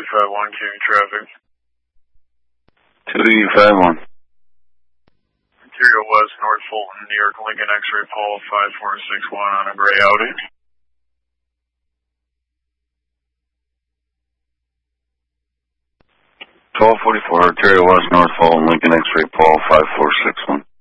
251 queuing traffic. 251. Material West, North Fulton, New York, Lincoln X-ray Paul 5461 on a gray Audi. 1244, Ontario West, North Fulton, Lincoln X-ray Paul 5461.